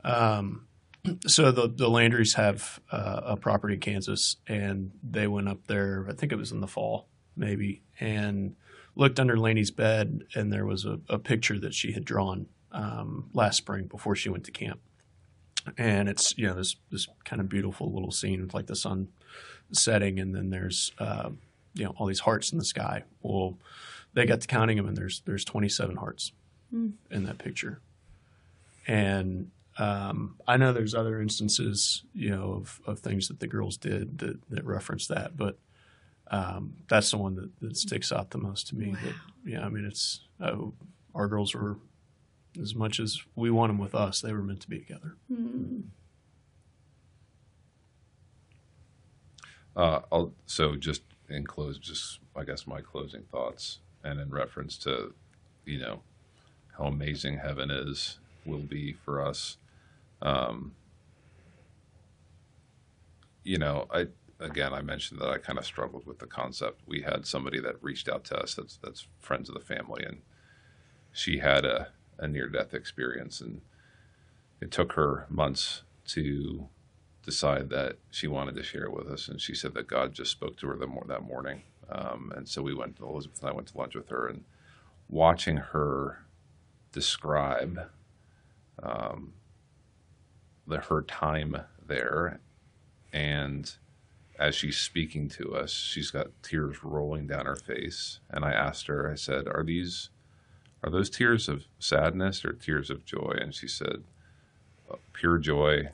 So the Landrys have a property in Kansas, and they went up there. I think it was in the fall, maybe, and looked under Lainey's bed, and there was a picture that she had drawn last spring before she went to camp. And it's this kind of beautiful little scene with like the sun setting, and then there's all these hearts in the sky. Well, they got to counting them, and there's 27 hearts in that picture, and I know there's other instances, of things that the girls did that reference that, but that's the one that sticks out the most to me. Wow. That, it's our girls were, as much as we want them with us, they were meant to be together. So just in close, I guess my closing thoughts, and in reference to, how amazing heaven will be for us. I mentioned that I kind of struggled with the concept. We had somebody that reached out to us that's friends of the family, and she had a near-death experience, and it took her months to decide that she wanted to share it with us. And she said that God just spoke to her that morning. And so Elizabeth and I went to lunch with her, and watching her describe her time there, and as she's speaking to us, she's got tears rolling down her face. And I asked her, I said, are those tears of sadness or tears of joy? And she said, pure joy.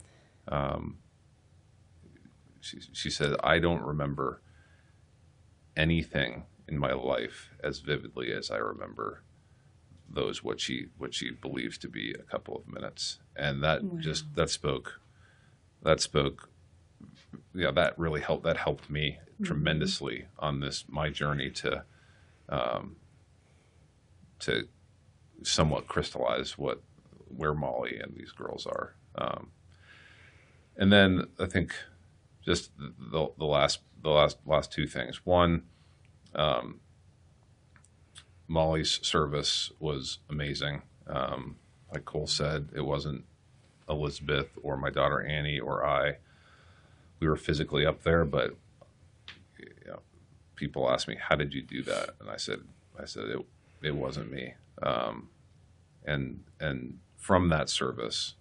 She said, I don't remember anything in my life as vividly as I remember what she believes to be a couple of minutes. And that that spoke, that really helped. That helped me tremendously on my journey to somewhat crystallize where Molly and these girls are. And then I think just the last two things. One, Molly's service was amazing. Like Cole said, it wasn't Elizabeth or my daughter Annie or I. We were physically up there, but people ask me, "How did you do that?" And I said it wasn't me. And from that service,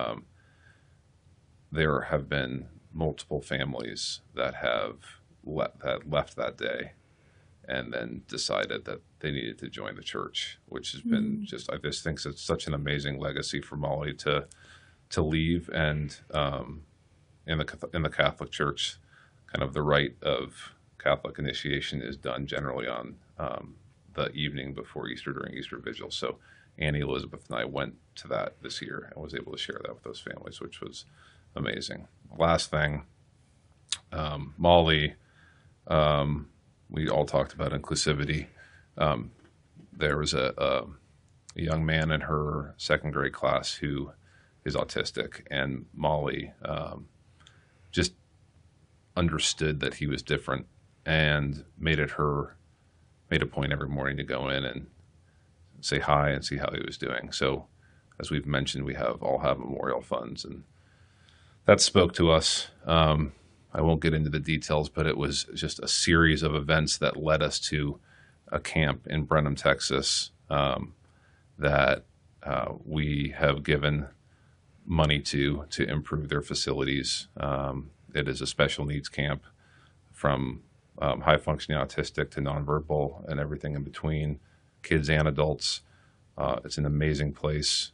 there have been multiple families that have left that day, and then decided that they needed to join the church, which has been I just think it's such an amazing legacy for Molly to leave. And in the Catholic Church, kind of the rite of Catholic initiation is done generally on the evening before Easter during Easter Vigil. So Annie, Elizabeth, and I went to that this year and was able to share that with those families, which was amazing. Last thing, Molly, we all talked about inclusivity. There was a young man in her second grade class who is autistic, and Molly just understood that he was different and made a point every morning to go in and say hi and see how he was doing. So as we've mentioned, we all have memorial funds, and that spoke to us. I won't get into the details, but it was just a series of events that led us to a camp in Brenham, Texas, that we have given money to improve their facilities. It is a special needs camp from high functioning autistic to nonverbal and everything in between, kids and adults. It's an amazing place.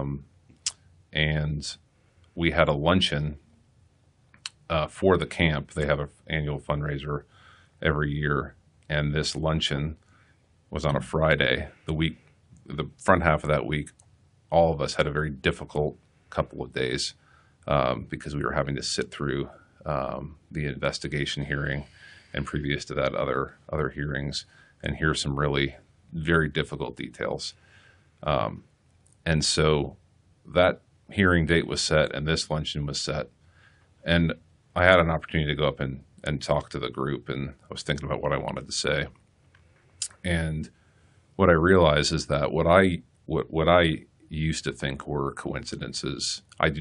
And we had a luncheon for the camp. They have an annual fundraiser every year, and this luncheon was on a Friday. The front half of that week, all of us had a very difficult couple of days because we were having to sit through the investigation hearing, and previous to that, other hearings, and hear some really very difficult details. And so that hearing date was set, and this luncheon was set, and I had an opportunity to go up and talk to the group, and I was thinking about what I wanted to say. And what I realized is that what I used to think were coincidences, I do